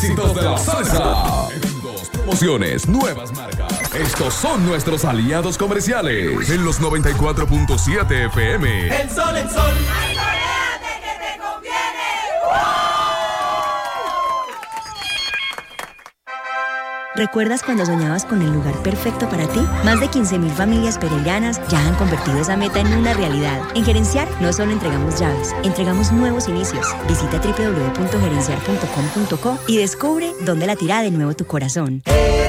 éxitos de la salsa. Eventos, promociones, nuevas marcas. Estos son nuestros aliados comerciales. En los 94.7 FM. El sol, el sol. ¡Asoléate que te conviene! ¿Recuerdas cuando soñabas con el lugar perfecto para ti? Más de 15.000 familias pereiranas ya han convertido esa meta en una realidad. En Gerenciar no solo entregamos llaves, entregamos nuevos inicios. Visita www.gerenciar.com.co y descubre dónde latirá de nuevo tu corazón.